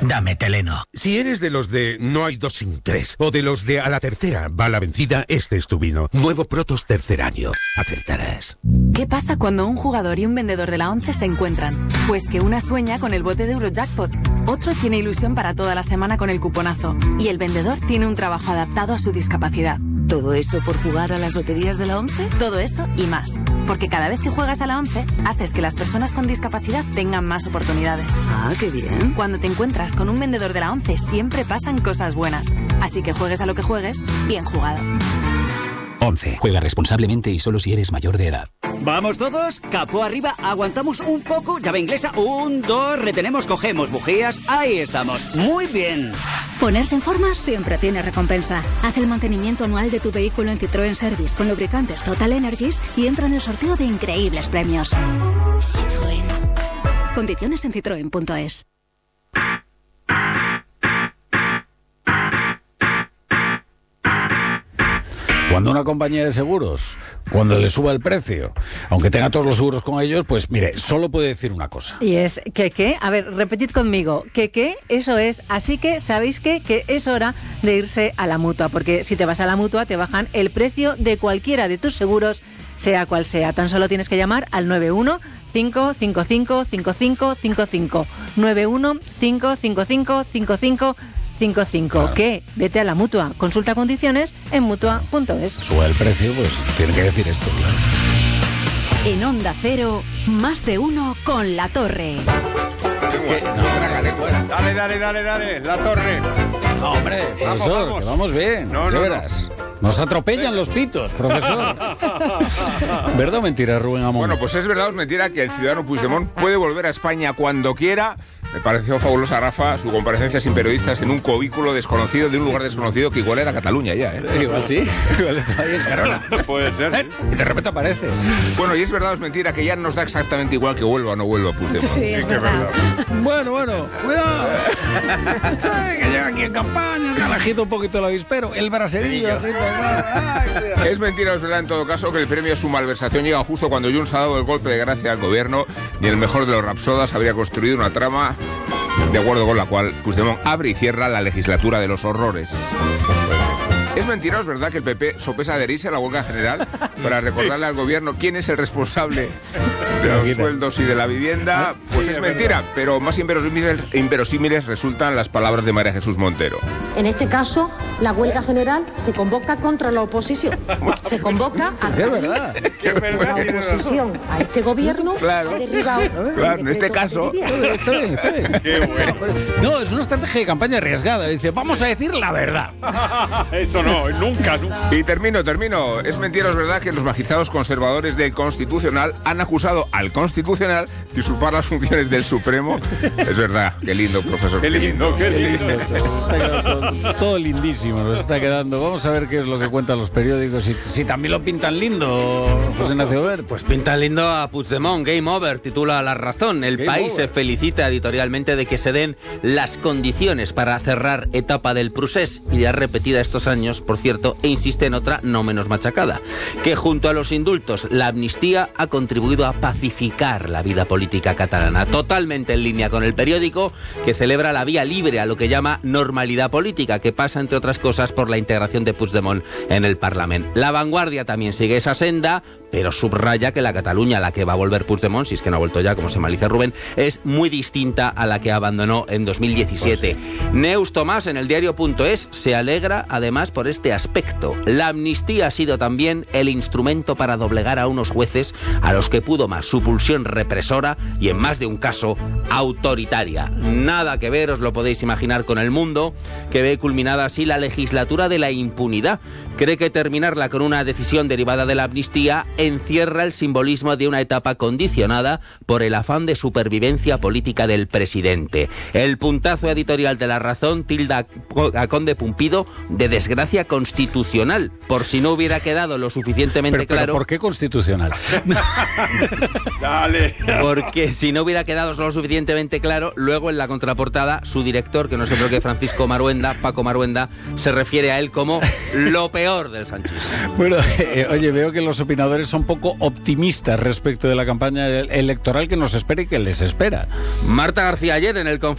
Dame Teleno. Si eres de los de no hay dos sin tres, o de los de a la tercera va la vencida, este es tu vino. Nuevo Protos tercer año. Acertarás. ¿Qué pasa cuando un jugador y un vendedor de la 11 se encuentran? Pues que una sueña con el bote de Eurojackpot, otro tiene ilusión para toda la semana con el cuponazo, y el vendedor tiene un trabajo adaptado a su discapacidad. ¿Todo eso por jugar a las loterías de la 11? Todo eso y más. Porque cada vez que juegas a la 11, haces que las personas con discapacidad tengan más oportunidades. Ah, qué bien. Cuando te encuentras con un vendedor de la 11, siempre pasan cosas buenas. Así que juegues a lo que juegues, bien jugado. 11. Juega responsablemente y solo si eres mayor de edad. ¿Vamos todos? Capó arriba, aguantamos un poco, llave inglesa, 1, 2, retenemos, cogemos bujías, ahí estamos. Muy bien. Ponerse en forma siempre tiene recompensa. Haz el mantenimiento anual de tu vehículo en Citroën Service con lubricantes Total Energies y entra en el sorteo de increíbles premios. Citroën. Condiciones en citroen.es. Cuando una compañía de seguros, cuando le suba el precio, aunque tenga todos los seguros con ellos, pues mire, solo puede decir una cosa. Y es que qué, a ver, repetid conmigo, que eso es, así que sabéis que es hora de irse a la Mutua, porque si te vas a la Mutua te bajan el precio de cualquiera de tus seguros, sea cual sea. Tan solo tienes que llamar al 91-555-5555, 91-555-5555. Claro. ¿Qué? Vete a la Mutua. Consulta condiciones en Mutua.es. Sube el precio, pues tiene que decir esto, claro. En Onda Cero, más de uno con La Torre. Es que, Dale, La Torre. No, hombre, profesor, vamos. Que vamos bien. No, verás. Nos atropellan los pitos, profesor. ¿Verdad o mentira, Rubén Amón? Bueno, pues es verdad o es mentira que el ciudadano Puigdemont puede volver a España cuando quiera. Me pareció fabulosa, Rafa, su comparecencia sin periodistas en un cubículo desconocido de un lugar desconocido que igual era Cataluña ya, ¿eh? Igual sí, igual estaba ahí en Gerona. Puede ser. Y de repente aparece. Bueno, y es verdad o es mentira que ya nos da exactamente igual que vuelva o no vuelva Puigdemont. Sí, es verdad. Bueno, cuidado. Sí, que llega aquí en campaña, relajito un poquito el avispero, el braserillo. Es mentira o es verdad en todo caso que el premio a su malversación llega justo cuando Junts ha dado el golpe de gracia al gobierno y el mejor de los rapsodas habría construido una trama de acuerdo con la cual Puigdemont abre y cierra la legislatura de los horrores. ¿Es mentira o es verdad que el PP sopesa adherirse a la huelga general para recordarle al gobierno quién es el responsable de los sueldos y de la vivienda? Pues es mentira, pero más inverosímiles resultan las palabras de María Jesús Montero. En este caso, la huelga general se convoca contra la oposición. Se convoca a la oposición a este gobierno. Claro, ha derribado claro, en este caso. Está bien. Qué bueno. No, es una estrategia de campaña arriesgada. Dice, vamos a decir la verdad. Eso no, nunca. Y termino. Es mentira o es verdad que los magistrados conservadores del Constitucional han acusado al Constitucional de usurpar las funciones del Supremo. Es verdad, qué lindo, profesor. Qué lindo. Todo lindísimo nos está quedando. Vamos a ver qué es lo que cuentan los periódicos. Si también lo pintan lindo, José Ignacio Ver. Pues pintan lindo a Puigdemont. Game over, titula La Razón. El país se felicita editorialmente de que se den las condiciones para cerrar etapa del procés, idea repetida estos años, por cierto, e insiste en otra no menos machacada, que junto a los indultos, la amnistía ha contribuido a pacificar la vida política catalana, totalmente en línea con el periódico, que celebra la vía libre a lo que llama normalidad política, que pasa, entre otras cosas, por la integración de Puigdemont en el Parlamento. La Vanguardia también sigue esa senda, pero subraya que la Cataluña a la que va a volver Puigdemont, si es que no ha vuelto ya, como se malicia Rubén, es muy distinta a la que abandonó en 2017. Neus Tomás, en el diario.es, se alegra además por este aspecto. La amnistía ha sido también el instrumento para doblegar a unos jueces a los que pudo más su pulsión represora y, en más de un caso, autoritaria. Nada que ver, os lo podéis imaginar, con El Mundo, que ve culminada así la legislatura de la impunidad. Cree que terminarla con una decisión derivada de la amnistía encierra el simbolismo de una etapa condicionada por el afán de supervivencia política del presidente. El puntazo editorial de La Razón tilda a Conde Pumpido de desgracia constitucional, por si no hubiera quedado lo suficientemente claro. ¿Pero por qué constitucional? Dale. Porque si no hubiera quedado lo suficientemente claro, luego en la contraportada su director, que no sé por qué, Paco Maruenda, se refiere a él como lo peor del sanchismo. Bueno, oye, veo que los opinadores son poco optimistas respecto de la campaña electoral que nos espera y que les espera. Marta García ayer en el